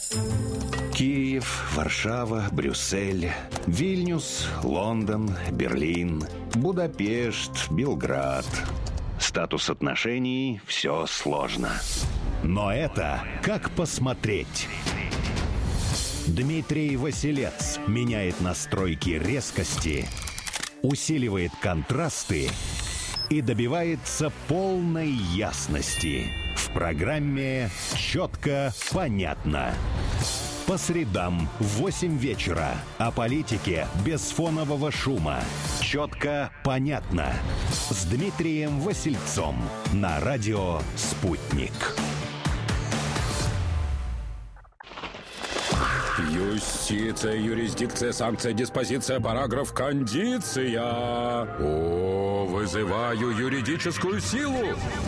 Киев, Варшава, Брюссель, Вильнюс, Лондон, Берлин, Будапешт, Белград. Статус отношений – все сложно. Но это как посмотреть. Дмитрий Василец меняет настройки резкости, усиливает контрасты и добивается полной ясности. В программе «Четко, понятно». По средам в 8 вечера. О политике без фонового шума. «Четко, понятно». С Дмитрием Васильцом на радио «Спутник». Юстиция, юрисдикция, санкция, диспозиция, параграф, кондиция. О, вызываю юридическую силу.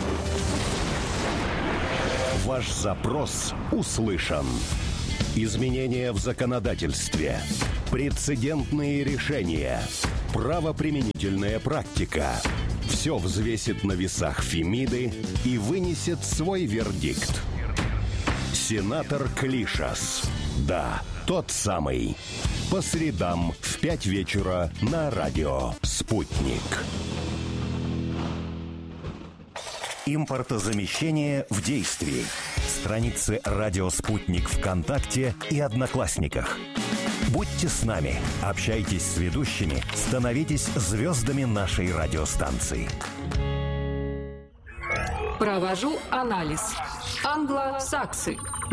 Ваш запрос услышан. Изменения в законодательстве, прецедентные решения, правоприменительная практика. Все взвесит на весах Фемиды и вынесет свой вердикт. Сенатор Клишас. Да, тот самый. По средам в 5 вечера на радио «Спутник». Импортозамещение в действии. Страницы «Радио Спутник» ВКонтакте и Одноклассниках. Будьте с нами, общайтесь с ведущими, становитесь звездами нашей радиостанции. Провожу анализ. Англосаксы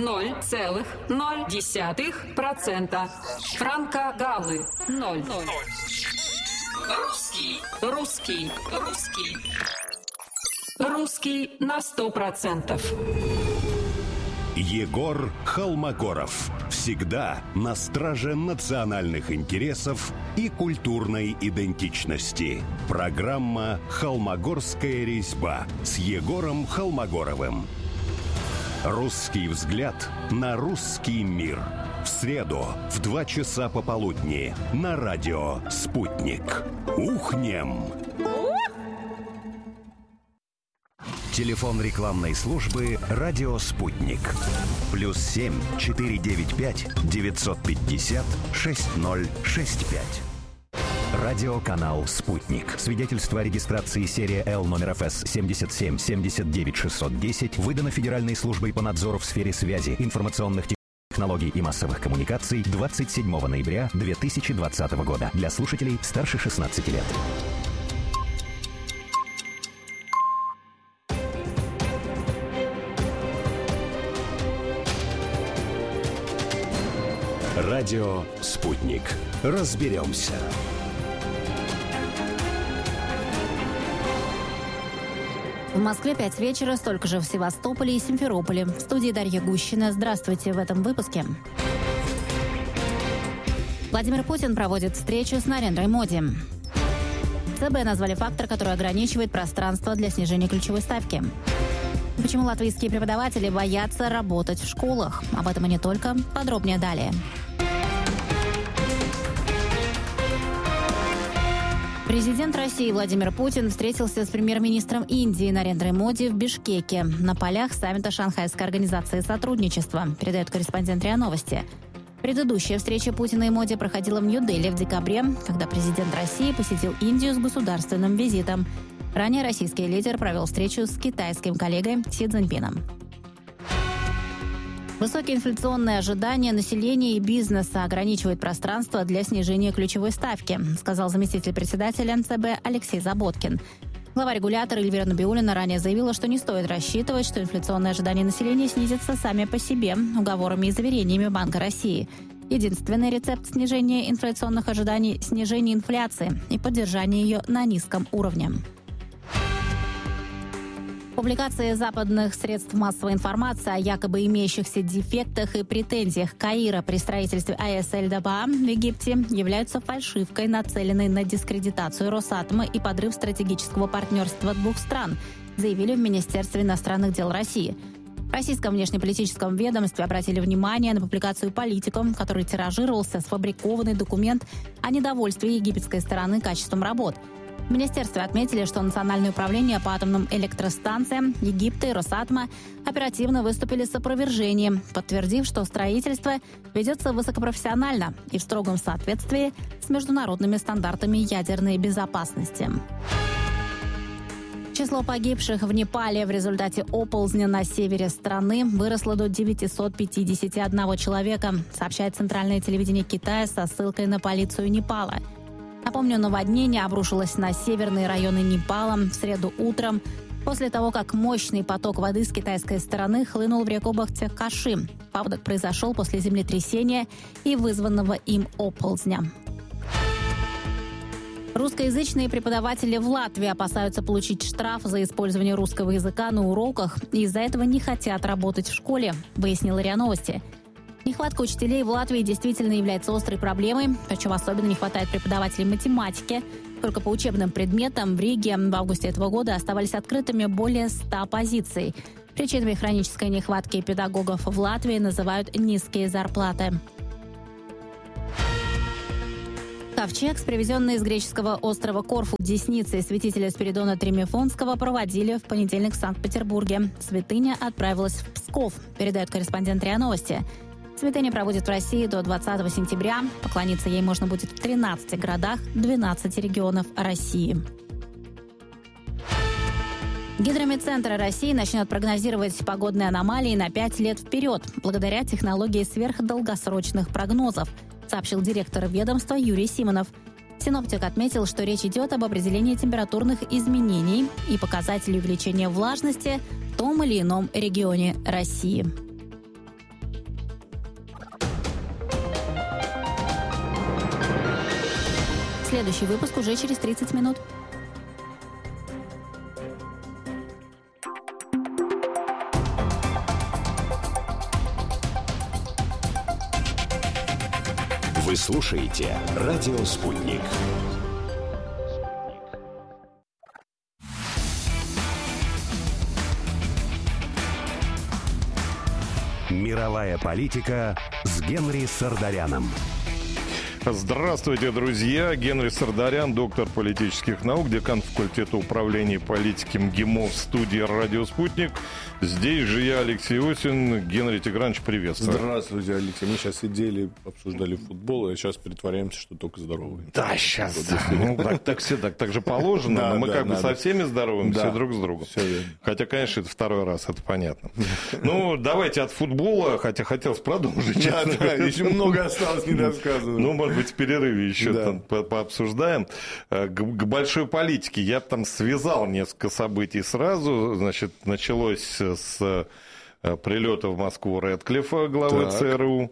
0,0%. Франко-галлы 0. Русский на 100%. Егор Холмогоров. Всегда на страже национальных интересов и культурной идентичности. Программа «Холмогорская резьба» с Егором Холмогоровым. Русский взгляд на русский мир. В среду в 2 часа пополудни на радио «Спутник». Ухнем! Телефон рекламной службы «Радио Спутник». +7 495 950 6065. Радиоканал «Спутник». Свидетельство о регистрации серия Л номер ФС 77 79 610 выдано Федеральной службой по надзору в сфере связи, информационных технологий и массовых коммуникаций 27 ноября 2020 года для слушателей старше 16 лет. Радио «Спутник». Разберемся. В Москве 5 вечера, столько же в Севастополе и Симферополе. В студии Дарья Гущина. Здравствуйте в этом выпуске. Владимир Путин проводит встречу с Нарендрой Моди. ЦБ назвали фактор, который ограничивает пространство для снижения ключевой ставки. Почему латвийские преподаватели боятся работать в школах? Об этом и не только. Подробнее далее. Президент России Владимир Путин встретился с премьер-министром Индии Нарендрой Моди в Бишкеке на полях саммита Шанхайской организации сотрудничества, передает корреспондент РИА Новости. Предыдущая встреча Путина и Моди проходила в Нью-Дели в декабре, когда президент России посетил Индию с государственным визитом. Ранее российский лидер провел встречу с китайским коллегой Си Цзиньпином. Высокие инфляционные ожидания населения и бизнеса ограничивают пространство для снижения ключевой ставки, сказал заместитель председателя НЦБ Алексей Заботкин. Глава регулятора Эльвира Набиуллина ранее заявила, что не стоит рассчитывать, что инфляционные ожидания населения снизятся сами по себе уговорами и заверениями Банка России. Единственный рецепт снижения инфляционных ожиданий – снижение инфляции и поддержание ее на низком уровне. Публикации западных средств массовой информации о якобы имеющихся дефектах и претензиях Каира при строительстве АЭС Эль-Даба в Египте являются фальшивкой, нацеленной на дискредитацию Росатома и подрыв стратегического партнерства двух стран, заявили в Министерстве иностранных дел России. В российском внешнеполитическом ведомстве обратили внимание на публикацию политиком, который тиражировался сфабрикованный документ о недовольстве египетской стороны качеством работ. В министерстве отметили, что Национальное управление по атомным электростанциям Египта и Росатома оперативно выступили с опровержением, подтвердив, что строительство ведется высокопрофессионально и в строгом соответствии с международными стандартами ядерной безопасности. Число погибших в Непале в результате оползня на севере страны выросло до 951 человека, сообщает центральное телевидение Китая со ссылкой на полицию Непала. Напомню, наводнение обрушилось на северные районы Непала в среду утром, после того, как мощный поток воды с китайской стороны хлынул в реку Бахтякаши. Паводок произошел после землетрясения и вызванного им оползня. Русскоязычные преподаватели в Латвии опасаются получить штраф за использование русского языка на уроках и из-за этого не хотят работать в школе, выяснила РИА Новости. Нехватка учителей в Латвии действительно является острой проблемой, причем особенно не хватает преподавателей математики. Только по учебным предметам в Риге в августе этого года оставались открытыми более 100 позиций. Причинами хронической нехватки педагогов в Латвии называют низкие зарплаты. Ковчег, привезенный из греческого острова Корфу десницей святителя Спиридона Тримифонского, проводили в понедельник в Санкт-Петербурге. Святыня отправилась в Псков, передает корреспондент РИА Новости. Святыня проводит в России до 20 сентября. Поклониться ей можно будет в 13 городах, 12 регионов России. Гидрометцентр России начнет прогнозировать погодные аномалии на 5 лет вперед, благодаря технологии сверхдолгосрочных прогнозов, сообщил директор ведомства Юрий Симонов. Синоптик отметил, что речь идет об определении температурных изменений и показателей увеличения влажности в том или ином регионе России. Следующий выпуск уже через 30 минут. Вы слушаете «Радио Спутник». Мировая политика с Генри Сардаряном. Здравствуйте, друзья. Генри Сардарян, доктор политических наук, декан факультета управления и политики МГИМО в студии «Радио Спутник». Здесь же я, Алексей Осин. Генри Тигранович, приветствую. Здравствуйте, Алексей. Мы сейчас сидели, обсуждали футбол, а сейчас притворяемся, что только здоровые. Да, сейчас. Так все так же положено, но мы как бы со всеми здоровыми, все друг с другом. Хотя, конечно, это второй раз, это понятно. Ну, давайте от футбола, хотя хотелось продолжить. Да, еще много осталось недосказанного. Ну, может быть, в перерыве еще там пообсуждаем. К большой политике я там связал несколько событий сразу. Значит, началось с прилета в Москву Рэдклиффа, главы ЦРУ.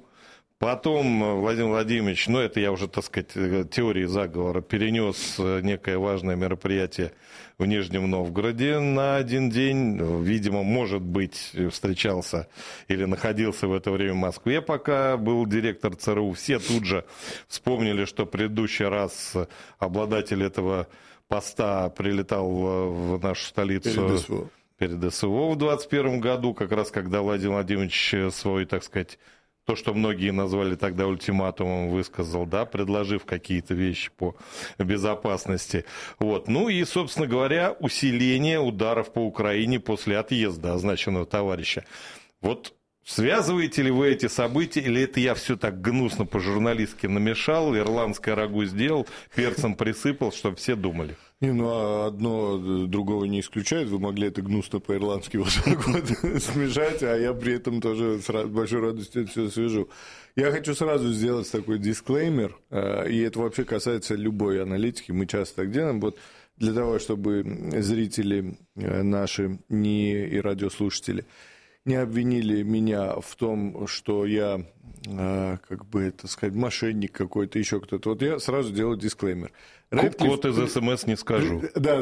Потом Владимир Владимирович, ну, это я уже, так сказать, теории заговора, перенес некое важное мероприятие в Нижнем Новгороде на один день. Видимо, может быть, встречался или находился в это время в Москве, пока был директор ЦРУ. Все тут же вспомнили, что предыдущий раз обладатель этого поста прилетал в нашу столицу перед СВО в 2021 году, как раз когда Владимир Владимирович свой, так сказать, то, что многие назвали тогда ультиматумом, высказал, да, предложив какие-то вещи по безопасности. Вот. Ну и, собственно говоря, усиление ударов по Украине после отъезда означенного товарища. Вот связываете ли вы эти события, или это я все так гнусно по-журналистски намешал, ирландское рагу сделал, перцем присыпал, чтобы все думали? Ну, одно другого не исключает. Вы могли это гнусно по-ирландски вот так вот смешать, а я при этом тоже с большой радостью это все свяжу. Я хочу сразу сделать такой дисклеймер, и это вообще касается любой аналитики, мы часто так делаем. Вот для того, чтобы зрители наши и радиослушатели не обвинили меня в том, что я, как бы это сказать, мошенник какой-то, еще кто-то. Вот я сразу делаю дисклеймер. Код из СМС не скажу. Да.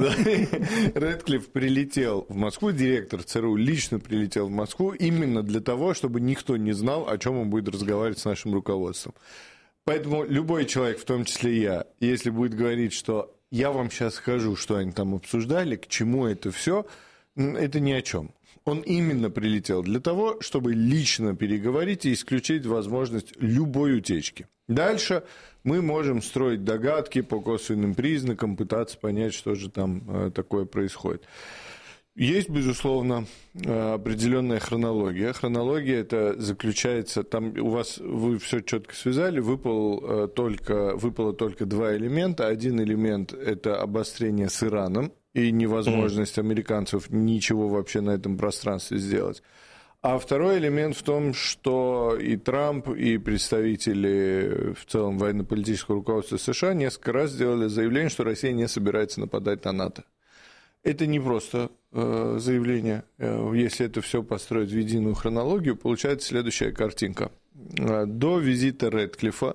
Рэдклифф прилетел в Москву, директор ЦРУ лично прилетел в Москву именно для того, чтобы никто не знал, о чем он будет разговаривать с нашим руководством. Поэтому любой человек, в том числе я, если будет говорить, что я вам сейчас скажу, что они там обсуждали, к чему это все, это ни о чем. Он именно прилетел для того, чтобы лично переговорить и исключить возможность любой утечки. Дальше мы можем строить догадки по косвенным признакам, пытаться понять, что же там такое происходит. Есть, безусловно, определенная хронология. Хронология это заключается, там у вас, вы все четко связали, выпало только два элемента. Один элемент – это обострение с Ираном и невозможность американцев ничего вообще на этом пространстве сделать. А второй элемент в том, что и Трамп, и представители в целом военно-политического руководства США несколько раз сделали заявление, что Россия не собирается нападать на НАТО. Это не просто заявление. Если это все построить в единую хронологию, получается следующая картинка. До визита Рэдклиффа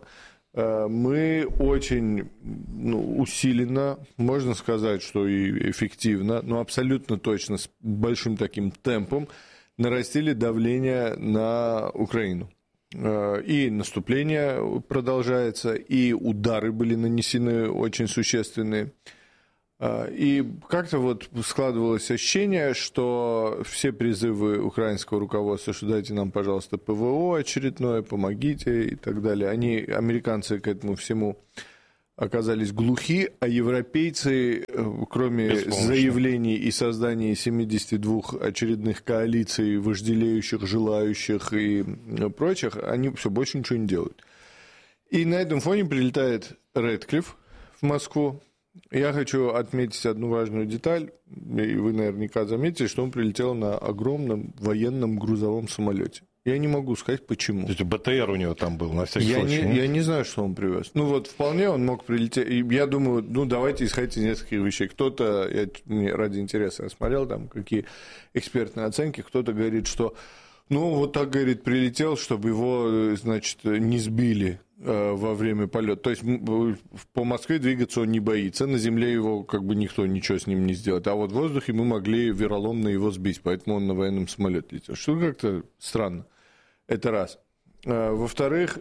мы очень усиленно, можно сказать, что и эффективно, но абсолютно точно, с большим таким темпом нарастили давление на Украину. И наступление продолжается, и удары были нанесены очень существенные. И как-то вот складывалось ощущение, что все призывы украинского руководства, что дайте нам, пожалуйста, ПВО очередное, помогите и так далее, американцы к этому всему оказались глухи, а европейцы, кроме заявлений и создания 72 очередных коалиций, вожделеющих, желающих и прочих, они все больше ничего не делают. И на этом фоне прилетает Рэдклифф в Москву. Я хочу отметить одну важную деталь, и вы наверняка заметили, что он прилетел на огромном военном грузовом самолете. Я не могу сказать, почему. То есть БТР у него там был, на всякий случай? Я не знаю, что он привез. Вполне он мог прилететь. И я думаю, давайте исходить из нескольких вещей. Кто-то, я ради интереса осмотрел, там, какие экспертные оценки, кто-то говорит, что, так, говорит, прилетел, чтобы его, значит, не сбили во время полета. То есть по Москве двигаться он не боится, на земле его никто ничего с ним не сделает. А вот в воздухе мы могли вероломно его сбить, поэтому он на военном самолете летел. Что как-то странно. Это раз. Во-вторых,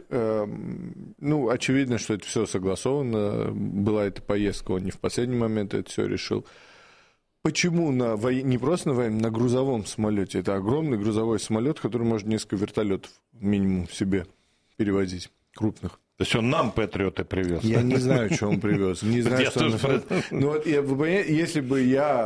очевидно, что это все согласовано. Была эта поездка, он не в последний момент это все решил. Почему не просто на военном, на грузовом самолете? Это огромный грузовой самолет, который может несколько вертолетов минимум в себе перевозить. Крупных. То есть он нам патриоты привез? Я не знаю, что он привез. Не знаю, что он... Если бы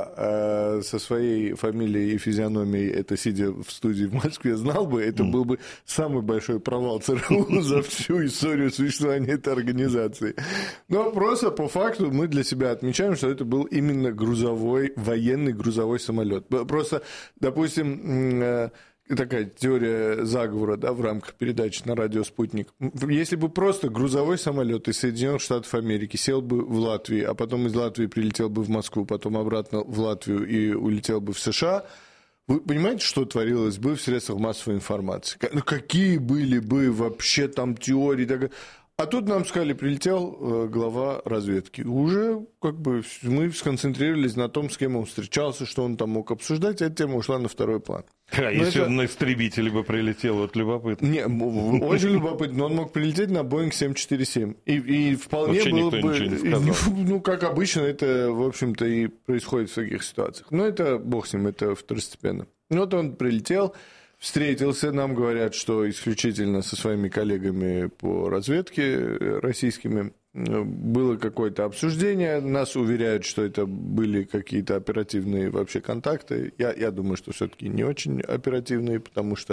я со своей фамилией и физиономией, это сидя в студии в Москве, знал бы, это был бы самый большой провал ЦРУ за всю историю существования этой организации. Но просто по факту мы для себя отмечаем, что это был именно военный грузовой самолет. Просто, допустим, такая теория заговора, в рамках передачи на радио «Спутник». Если бы просто грузовой самолет из Соединенных Штатов Америки сел бы в Латвии, а потом из Латвии прилетел бы в Москву, потом обратно в Латвию и улетел бы в США, вы понимаете, что творилось бы в средствах массовой информации? Какие были бы вообще там теории? А тут нам сказали, прилетел глава разведки. Уже мы сконцентрировались на том, с кем он встречался, что он там мог обсуждать, а эта тема ушла на второй план. Если он на истребителе бы прилетел, вот любопытно. Не, очень любопытно, но он мог прилететь на Boeing 747. И вполне вообще было бы... как обычно, это, в общем-то, и происходит в таких ситуациях. Но это, бог с ним, это второстепенно. Вот он прилетел, встретился, нам говорят, что исключительно со своими коллегами по разведке российскими. Было какое-то обсуждение, нас уверяют, что это были какие-то оперативные вообще контакты. Я думаю, что все-таки не очень оперативные, потому что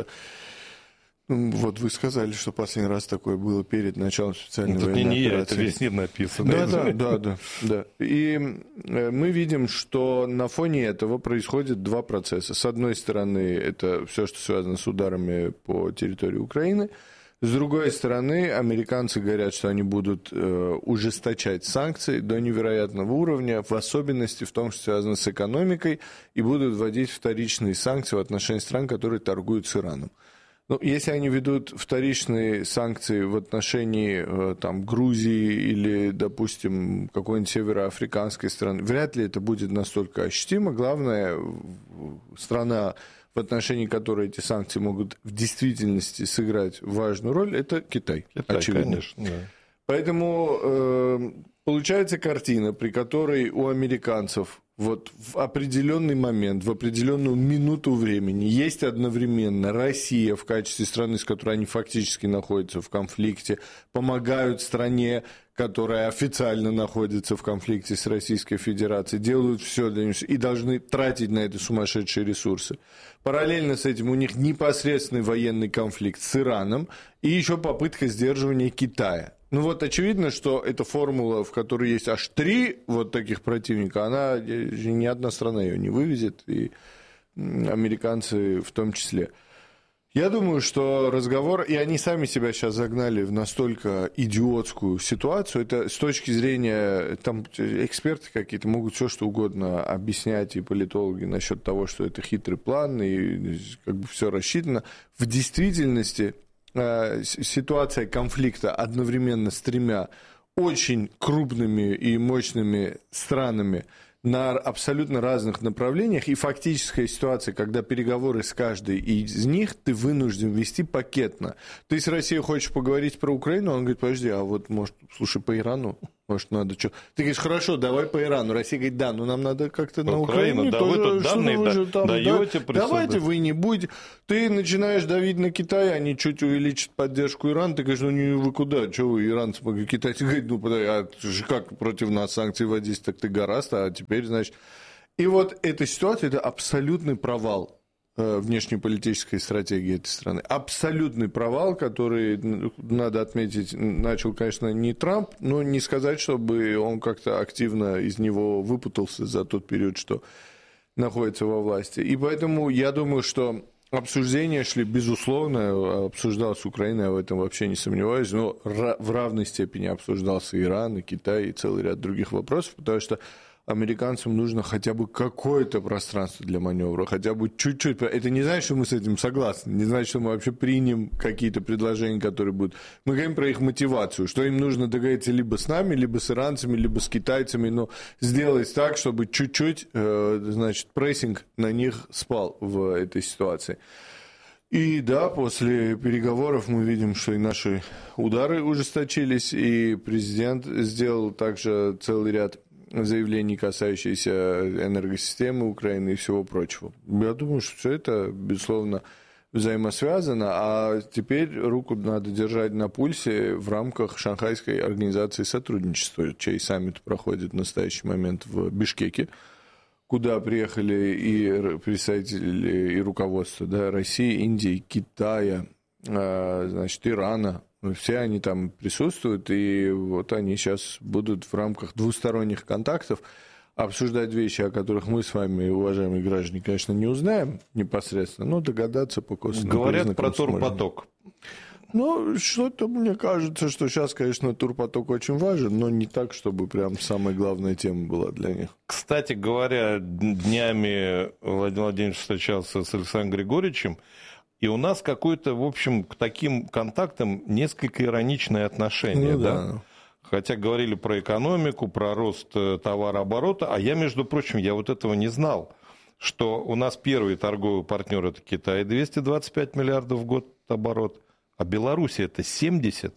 вот вы сказали, что последний раз такое было перед началом специальной военной операции. Это весь мир написано. Да. И мы видим, что на фоне этого происходят два процесса. С одной стороны, это все, что связано с ударами по территории Украины. С другой стороны, американцы говорят, что они будут ужесточать санкции до невероятного уровня, в особенности в том, что связано с экономикой, и будут вводить вторичные санкции в отношении стран, которые торгуют с Ираном. Если они ведут вторичные санкции в отношении Грузии или, допустим, какой-нибудь североафриканской страны, вряд ли это будет настолько ощутимо. Главная страна, в отношении которой эти санкции могут в действительности сыграть важную роль, это Китай. Очевидно. Конечно, да. Поэтому получается картина, при которой у американцев вот в определенный момент, в определенную минуту времени есть одновременно Россия в качестве страны, с которой они фактически находятся в конфликте, помогают стране, которая официально находится в конфликте с Российской Федерацией, делают все для них и должны тратить на это сумасшедшие ресурсы. Параллельно с этим у них непосредственный военный конфликт с Ираном и еще попытка сдерживания Китая. Ну вот очевидно, что эта формула, в которой есть аж 3 вот таких противника, она ни одна страна ее не вывезет, и американцы в том числе. Я думаю, что разговор, и они сами себя сейчас загнали в настолько идиотскую ситуацию, это с точки зрения, там эксперты какие-то могут все что угодно объяснять, и политологи насчет того, что это хитрый план, и как бы все рассчитано. В действительности ситуация конфликта одновременно с 3 очень крупными и мощными странами на абсолютно разных направлениях, и фактическая ситуация, когда переговоры с каждой из них ты вынужден вести пакетно. Ты с Россией хочешь поговорить про Украину, он говорит, подожди, а вот, может, слушай, по Ирану, может, надо что? Ты говоришь, хорошо, давай по Ирану. Россия говорит, да, но нам надо как-то на Украину. Да, вы тут данные даете, давайте вы не будете. Ты начинаешь давить на Китай, они чуть увеличат поддержку Ирана, ты говоришь, ну вы куда, что вы, иранцы, китайцы говорят, ну подожди, а как против нас санкции вводить, так ты гораздо, а теперь, значит... И вот эта ситуация, это абсолютный провал внешнеполитической стратегии этой страны. Абсолютный провал, который, надо отметить, начал, конечно, не Трамп, но не сказать, чтобы он как-то активно из него выпутался за тот период, что находится во власти. И поэтому я думаю, что обсуждения шли, безусловно, обсуждалась Украина, я в этом вообще не сомневаюсь, но в равной степени обсуждался Иран, и Китай, и целый ряд других вопросов, потому что американцам нужно хотя бы какое-то пространство для маневра, хотя бы чуть-чуть. Это не значит, что мы с этим согласны, не значит, что мы вообще примем какие-то предложения, которые будут. Мы говорим про их мотивацию, что им нужно договориться либо с нами, либо с иранцами, либо с китайцами, но сделать так, чтобы чуть-чуть, значит, прессинг на них спал в этой ситуации. И да, после переговоров мы видим, что и наши удары ужесточились, и президент сделал также целый ряд заявлений, касающиеся энергосистемы Украины и всего прочего. Я думаю, что все это, безусловно, взаимосвязано, а теперь руку надо держать на пульсе в рамках Шанхайской организации сотрудничества, чей саммит проходит в настоящий момент в Бишкеке, куда приехали и представители, и руководство, да, России, Индии, Китая, значит, Ирана. Все они там присутствуют, и вот они сейчас будут в рамках двусторонних контактов обсуждать вещи, о которых мы с вами, уважаемые граждане, конечно, не узнаем непосредственно, но догадаться по косвенным признакам. Говорят про турпоток. Ну, что-то мне кажется, что сейчас, конечно, турпоток очень важен, но не так, чтобы прям самая главная тема была для них. Кстати говоря, днями Владимир Владимирович встречался с Александром Григорьевичем, и у нас какое-то, в общем, к таким контактам несколько ироничное отношение, ну, да? Хотя говорили про экономику, про рост товарооборота, а я, между прочим, я вот этого не знал, что у нас первый торговый партнер это Китай, 225 миллиардов в год оборот, а Беларусь это 70.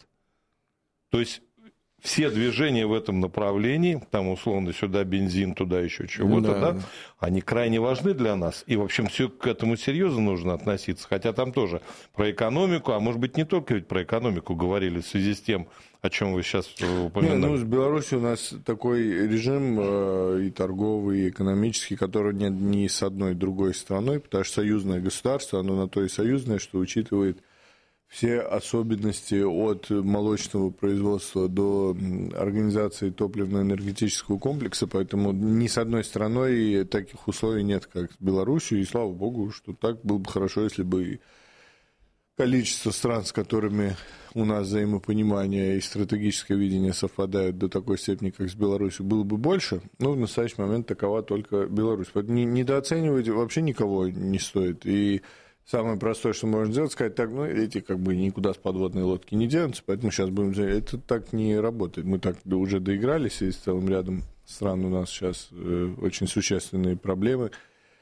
То есть все движения в этом направлении, там условно сюда бензин, туда еще чего-то, да, они крайне важны для нас. И, в общем, все к этому серьезно нужно относиться. Хотя там тоже про экономику, а может быть, не только ведь про экономику говорили в связи с тем, о чем вы сейчас упоминали. Ну, с Беларусью у нас такой режим и торговый, и экономический, который нет ни с одной другой страной, потому что союзное государство, оно на то и союзное, что учитывает все особенности от молочного производства до организации топливно-энергетического комплекса, поэтому ни с одной страной таких условий нет, как с Беларусью, и слава богу, что так было бы хорошо, если бы количество стран, с которыми у нас взаимопонимание и стратегическое видение совпадают до такой степени, как с Беларусью, было бы больше, но в настоящий момент такова только Беларусь. Поэтому недооценивать вообще никого не стоит, и самое простое, что можно сделать, сказать, так, ну, эти как бы никуда с подводной лодки не денутся, поэтому сейчас будем... Это так не работает. Мы так уже доигрались, и с целым рядом стран у нас сейчас очень существенные проблемы,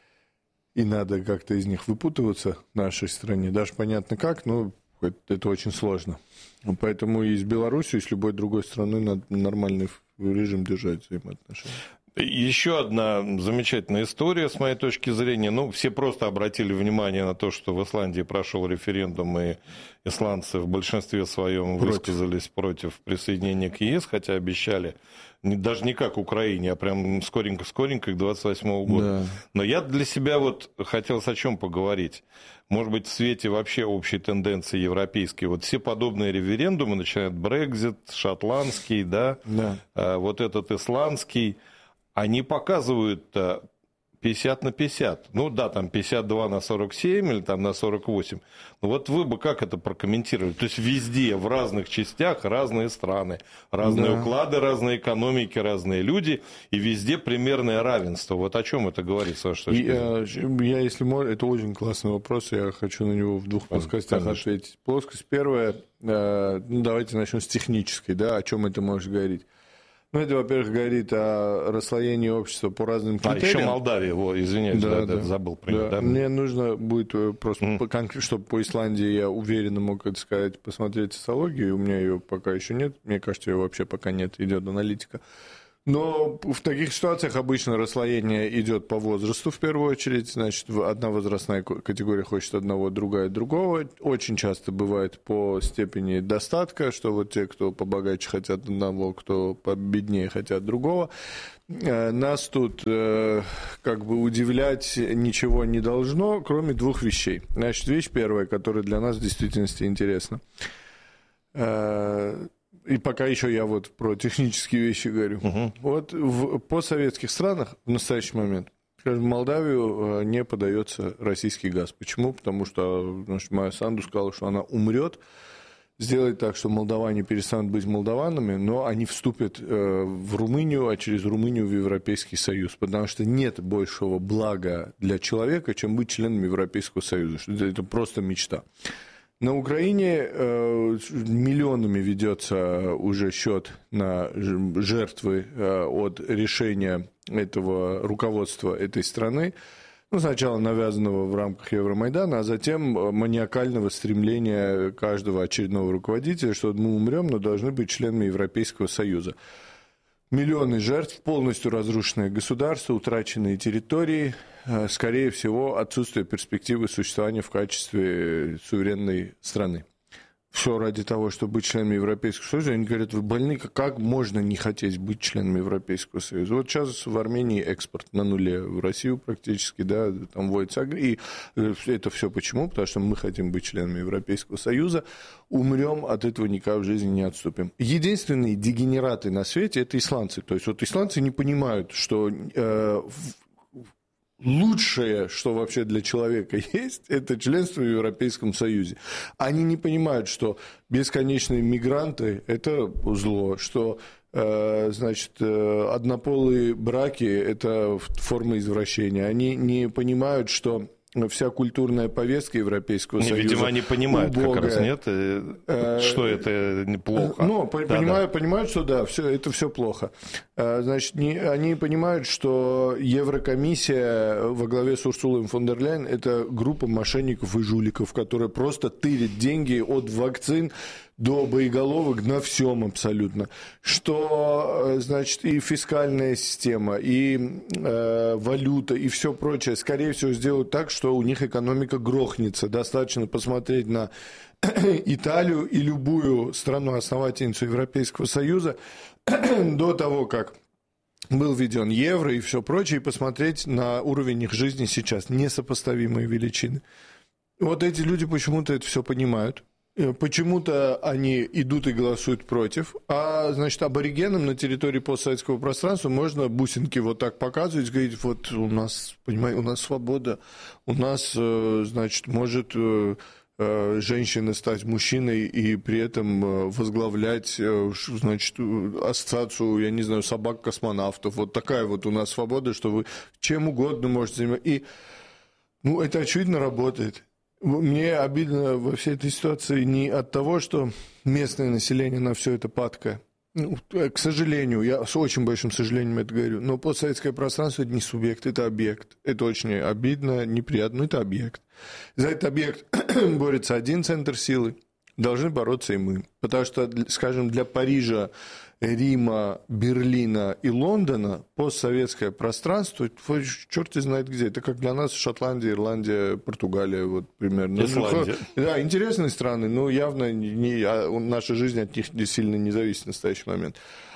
и надо как-то из них выпутываться в нашей стране. Даже понятно как, но это очень сложно. Поэтому и с Беларусью, и с любой другой страной надо нормальный режим держать взаимоотношения. Еще одна замечательная история, с моей точки зрения. Ну, все просто обратили внимание на то, что в Исландии прошел референдум, и исландцы в большинстве своем высказались против присоединения к ЕС, хотя обещали, даже не как Украине, а прям скоренько-скоренько к 28 года. Да. Но я для себя вот хотел о чем поговорить. Может быть, в свете вообще общей тенденции европейской. Вот все подобные референдумы, начинают Брексит, шотландский, да. Вот этот исландский, они показывают 50 на 50. Ну да, там 52 на 47 или там на 48. Но вот вы бы как это прокомментировали? То есть везде, в разных частях разные страны, разные уклады, разные экономики, разные люди, и везде примерное равенство. Вот о чем это говорит, с вашей точки зрения? Я, если можно, это очень классный вопрос, я хочу на него в двух плоскостях ответить. Плоскость первая, давайте начнем с технической, да, о чем это может говорить. Ну, это, во-первых, говорит о расслоении общества по разным критериям. Еще Молдавия, извиняюсь, забыл про нее. Да. Мне нужно будет просто, чтобы по Исландии я уверенно мог это сказать, посмотреть социологию, у меня ее пока еще нет, мне кажется, ее вообще пока нет, идет аналитика. Но в таких ситуациях обычно расслоение идет по возрасту в первую очередь. Значит, одна возрастная категория хочет одного, другая другого. Очень часто бывает по степени достатка, что вот те, кто побогаче, хотят одного, кто победнее, хотят другого. Нас тут как бы удивлять ничего не должно, кроме двух вещей. Значит, вещь первая, которая для нас в действительности интересна. И пока еще я вот про технические вещи говорю. Вот в постсоветских странах в настоящий момент, скажем, в Молдавию не подается российский газ. Почему? Потому что Майя Санду сказала, что она умрет, сделает так, что молдаване перестанут быть молдаванами, но они вступят в Румынию, а через Румынию в Европейский Союз. Потому что нет большего блага для человека, чем быть членом Европейского Союза. Это просто мечта. На Украине миллионами ведется уже счет на жертвы от решения этого руководства этой страны. Ну, сначала навязанного в рамках Евромайдана, а затем маниакального стремления каждого очередного руководителя, что мы умрем, но должны быть членами Европейского Союза. Миллионы жертв, полностью разрушенное государство, утраченные территории, скорее всего, отсутствие перспективы существования в качестве суверенной страны. Все ради того, чтобы быть членами Европейского Союза. Они говорят, вы больны, как можно не хотеть быть членом Европейского Союза? Вот сейчас в Армении экспорт на нуле, в Россию практически, да, там вводится. И это все почему? Потому что мы хотим быть членами Европейского Союза. Умрем, от этого никак в жизни не отступим. Единственные дегенераты на свете – это исландцы. То есть вот исландцы не понимают, что лучшее, что вообще для человека есть, это членство в Европейском Союзе. Они не понимают, что бесконечные мигранты – это зло, что значит, однополые браки – это форма извращения. Они не понимают, что вся культурная повестка Европейского Союза. Видимо, они понимают, убогая. Как раз нет, что это плохо. Ну, понимают, что да, это все плохо. Значит, они понимают, что Еврокомиссия во главе с Урсулой фон дер Ляйен – это группа мошенников и жуликов, которая просто тырит деньги от вакцин до боеголовок на всем абсолютно. Что, значит, и фискальная система, и валюта, и все прочее, скорее всего, сделают так, что у них экономика грохнется. Достаточно посмотреть на Италию и любую страну-основательницу Европейского Союза до того, как был введен евро и все прочее, и посмотреть на уровень их жизни сейчас. Несопоставимые величины. Вот эти люди почему-то это все понимают. Почему-то они идут и голосуют против, а, значит, аборигенам на территории постсоветского пространства можно бусинки вот так показывать, говорить, вот у нас, понимаете, у нас свобода, у нас, значит, может женщина стать мужчиной и при этом возглавлять, значит, ассоциацию, я не знаю, собак-космонавтов. Вот такая вот у нас свобода, что вы чем угодно можете заниматься. И, ну, это очевидно работает. Мне обидно во всей этой ситуации не от того, что местное население на все это падкое. Ну, к сожалению, я с очень большим сожалением это говорю, но постсоветское пространство – это не субъект, это объект. Это очень обидно, неприятно, но это объект. За этот объект борется один центр силы, должны бороться и мы. Потому что, скажем, для Парижа, Рима, Берлина и Лондона постсоветское пространство, черт знает где. Это как для нас Шотландия, Ирландия, Португалия, вот примерно. Исландия. Да, интересные страны, но явно наша жизнь от них сильно не зависит в настоящий момент.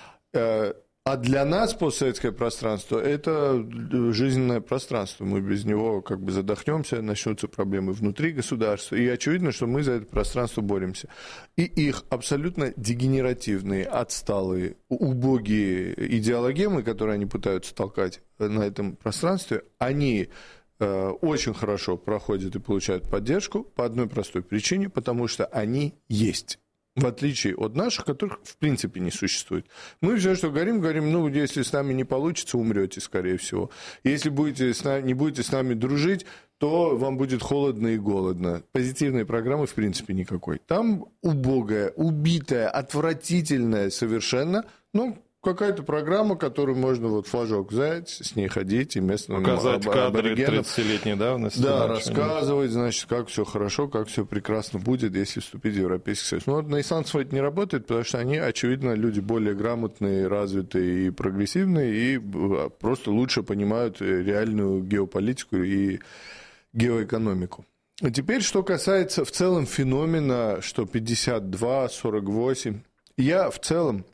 А для нас постсоветское пространство – это жизненное пространство. Мы без него как бы задохнемся, начнутся проблемы внутри государства. И очевидно, что мы за это пространство боремся. И их абсолютно дегенеративные, отсталые, убогие идеологемы, которые они пытаются толкать на этом пространстве, они очень хорошо проходят и получают поддержку по одной простой причине, потому что они есть. В отличие от наших, которых в принципе не существует. Мы все, что говорим, ну, если с нами не получится, умрете, скорее всего. Если не будете с нами дружить, то вам будет холодно и голодно. Позитивной программы в принципе никакой. Там убогая, убитая, отвратительная совершенно, ну, какая-то программа, которую можно вот флажок взять, с ней ходить и местным указать кадры 30-летней давности. Да, рассказывать, значит, как все хорошо, как все прекрасно будет, если вступить в Европейский Союз. Но вот на исландцев это не работает, потому что они, очевидно, люди более грамотные, развитые и прогрессивные, и просто лучше понимают реальную геополитику и геоэкономику. А теперь, что касается в целом феномена, что 52, 48, я в целом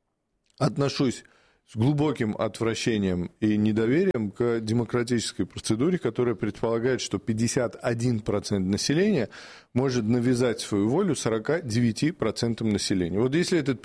отношусь с глубоким отвращением и недоверием к демократической процедуре, которая предполагает, что 51% населения может навязать свою волю 49% населения. Вот если этот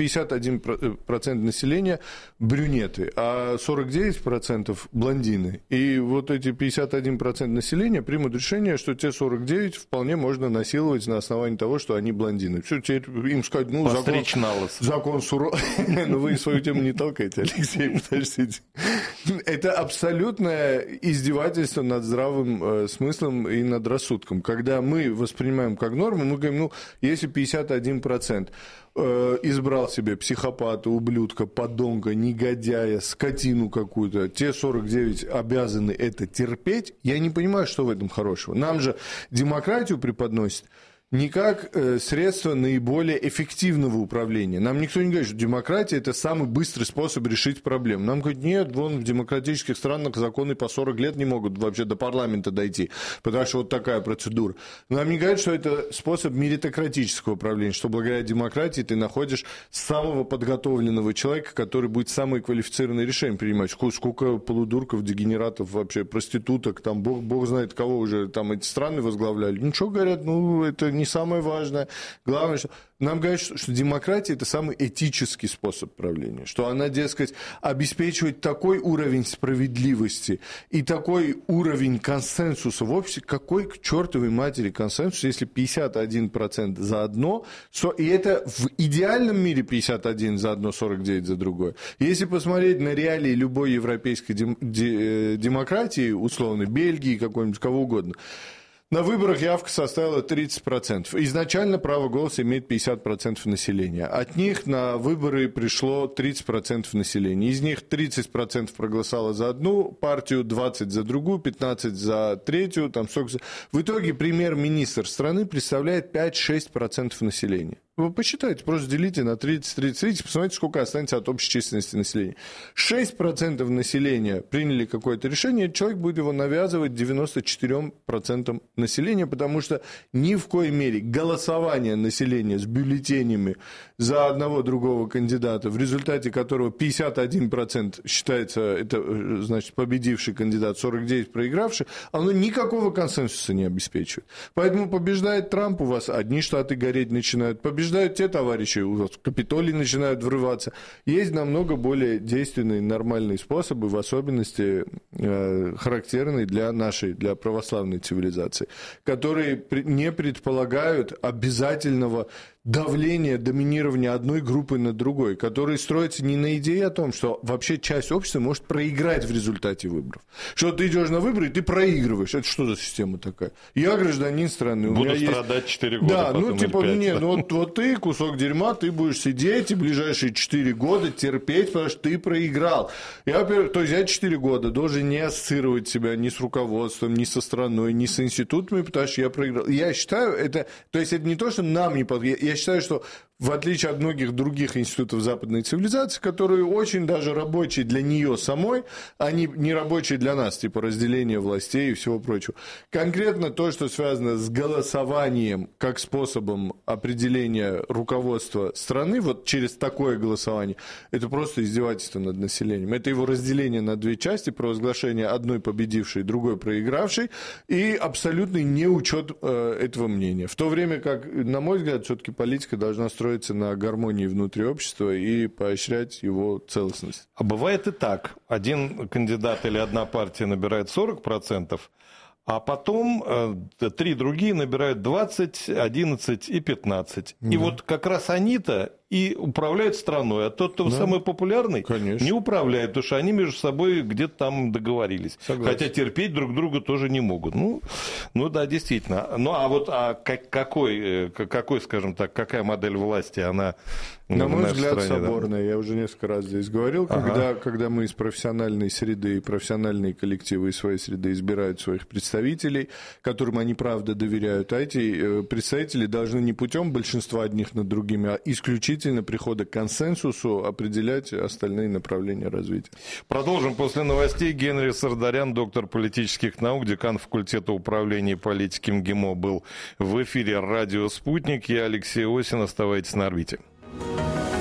51% населения брюнеты, а 49% блондины, и вот эти 51% населения примут решение, что те 49 вполне можно насиловать на основании того, что они блондины. Все, теперь им сказать, ну, закон суров. Но вы свою тему не толкаете, Алексей, подождите. Это абсолютное издевательство над здравым смыслом и над рассудком. Когда мы воспринимаем как норму, мы говорим, ну, если 51% избрал себе психопата, ублюдка, подонка, негодяя, скотину какую-то, те 49 обязаны это терпеть, я не понимаю, что в этом хорошего. Нам же демократию преподносят не как средство наиболее эффективного управления. Нам никто не говорит, что демократия – это самый быстрый способ решить проблему. Нам говорят, нет, вон в демократических странах законы по 40 лет не могут вообще до парламента дойти, потому что вот такая процедура. Нам не говорят, что это способ меритократического управления, что благодаря демократии ты находишь самого подготовленного человека, который будет самые квалифицированные решения принимать. Сколько полудурков, дегенератов, вообще проституток, там бог знает кого уже там эти страны возглавляли. Ничего, говорят, ну это не самое важное. Главное, что нам говорят, что демократия – это самый этический способ правления, что она, дескать, обеспечивает такой уровень справедливости и такой уровень консенсуса в обществе. Какой к чертовой матери консенсус, если 51% за одно, и это в идеальном мире 51 за одно, 49 за другое. Если посмотреть на реалии любой европейской демократии, условно, Бельгии, какой-нибудь, кого угодно, на выборах явка составила 30%. Изначально право голоса имеет 50% населения. От них на выборы пришло 30% населения. Из них 30% проголосовало за одну партию, 20% за другую, 15% за третью. Там столько... В итоге премьер-министр страны представляет 5-6% населения. Вы посчитайте, просто делите на 30, посмотрите, сколько останется от общей численности населения. 6% населения приняли какое-то решение, человек будет его навязывать 94% населения, потому что ни в коей мере голосование населения с бюллетенями за одного другого кандидата, в результате которого 51% считается, это значит победивший кандидат, 49% проигравший, оно никакого консенсуса не обеспечивает. Поэтому побеждает Трамп, у вас одни штаты гореть начинают, побеждают те товарищи, у вас в Капитолий начинают врываться. Есть намного более действенные, нормальные способы, в особенности характерные для нашей, для православной цивилизации, которые не предполагают обязательного давление, доминирование одной группы над другой, которые строятся не на идее о том, что вообще часть общества может проиграть в результате выборов. Что ты идешь на выборы, и ты проигрываешь. Это что за система такая? Я гражданин страны. Буду страдать 4 года. Да, ну типа, 5, нет, да. Вот ты, кусок дерьма, ты будешь сидеть и ближайшие 4 года терпеть, потому что ты проиграл. То есть я 4 года должен не ассоциировать себя ни с руководством, ни со страной, ни с институтами, потому что я проиграл. Я считаю, это не то, что нам не подходит. я считаю, что в отличие от многих других институтов западной цивилизации, которые очень даже рабочие для нее самой, они не рабочие для нас, типа разделения властей и всего прочего. Конкретно то, что связано с голосованием как способом определения руководства страны, вот через такое голосование, это просто издевательство над населением. Это его разделение на две части, провозглашение одной победившей, другой проигравшей, и абсолютный неучет этого мнения. В то время как, на мой взгляд, все-таки политика должна строиться на гармонии внутри общества и поощрять его целостность. А бывает и так. Один кандидат или одна партия набирает 40%, а потом три другие набирают 20, 11 и 15. И вот как раз они-то и управляют страной, а тот, кто самый популярный, не управляет, потому что они между собой где-то там договорились. Согласен. Хотя терпеть друг друга тоже не могут. Ну да, действительно. Ну а вот какой, скажем так, какая модель власти, она на мой взгляд, стране, соборная. Да? Я уже несколько раз здесь говорил, когда мы из профессиональной среды и профессиональные коллективы из своей среды избирают своих представителей, которым они правда доверяют, а эти представители должны не путем большинства одних над другими, а исключительно прихода к консенсусу определять остальные направления развития. Продолжим после новостей. Генри Сардарян, доктор политических наук, декан факультета управления и политики МГИМО, был в эфире радио «Спутник». Я Алексей Осин. Оставайтесь на орбите.